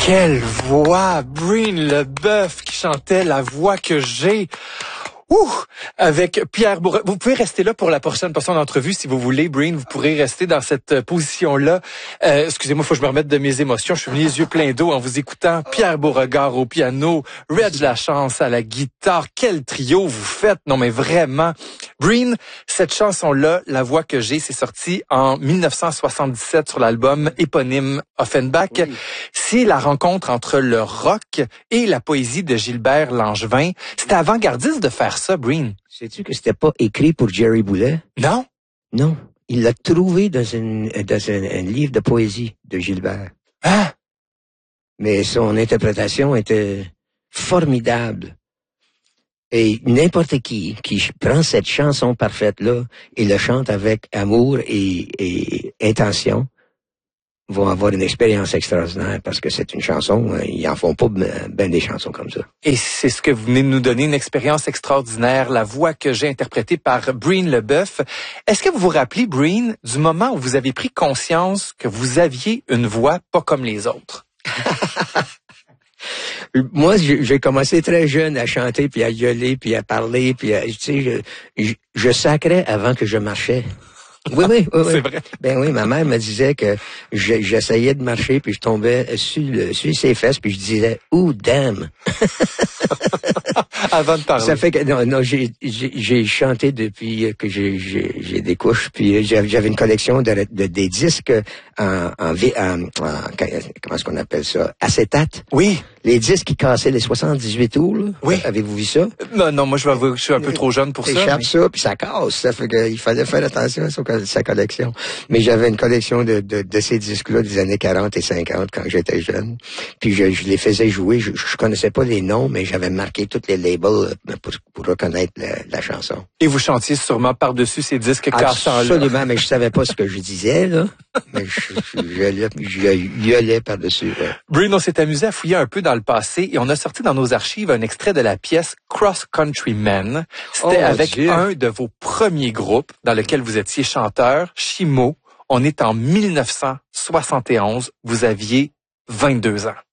Quelle voix! Breen Leboeuf qui chantait La voix que j'ai. Avec Pierre Bourassa. Vous pouvez rester là pour la prochaine portion d'entrevue si vous voulez, Breen. Vous pourrez rester dans cette position-là. Excusez-moi, faut que je me remette de mes émotions. Je suis venu les yeux pleins d'eau en vous écoutant. Pierre Beauregard au piano, Reg Lachance à la guitare. Quel trio vous faites! Non, mais vraiment. Breen, cette chanson-là, La voix que j'ai, c'est sorti en 1977 sur l'album éponyme Offenbach. Oui. C'est la rencontre entre le rock et la poésie de Gilbert Langevin. C'était avant-gardiste de faire ça, Breen. Sais-tu que c'était pas écrit pour Jerry Boulet? Non? Non. Il l'a trouvé dans un livre de poésie de Gilbert. Ah! Mais son interprétation était formidable. Et n'importe qui prend cette chanson parfaite-là et le chante avec amour et intention vont avoir une expérience extraordinaire parce que c'est une chanson, ils en font pas ben des chansons comme ça. Et c'est ce que vous venez de nous donner, une expérience extraordinaire, la voix que j'ai interprétée par Breen Leboeuf. Est-ce que vous vous rappelez, Breen, du moment où vous avez pris conscience que vous aviez une voix pas comme les autres? Moi, j'ai commencé très jeune à chanter, puis à gueuler, puis à parler, puis tu sais, je sacrais avant que je marchais. Oui. C'est vrai. Ben oui, ma mère me disait que j'essayais de marcher, puis je tombais sur ses fesses, puis je disais « Ooh, damn! » Avant de parler. Ça fait que non, j'ai chanté depuis que j'ai des couches, puis j'avais une collection des disques en comment est-ce qu'on appelle ça, acétate. Oui. Les disques qui cassaient les 78 tours, là. Oui. Avez-vous vu ça? Non, moi je vais avouer que je suis un peu trop jeune pour ça. T'échappes ça, puis ça casse. Ça fait qu'il fallait faire attention à sa collection. Mais j'avais une collection de ces disques-là des années 40 et 50 quand j'étais jeune. Puis je les faisais jouer. Je connaissais pas les noms, mais j'avais marqué tous les labels pour reconnaître la chanson. Et vous chantiez sûrement par-dessus ces disques cassants-là. Absolument, mais je savais pas ce que je disais, là. Mais je gueulais par-dessus. Ouais. Breen, on s'est amusé à fouiller un peu dans le passé et on a sorti dans nos archives un extrait de la pièce Cross Country Men. C'était avec un de vos premiers groupes dans lequel vous étiez chanteur, Chimo. On est en 1971. Vous aviez 22 ans.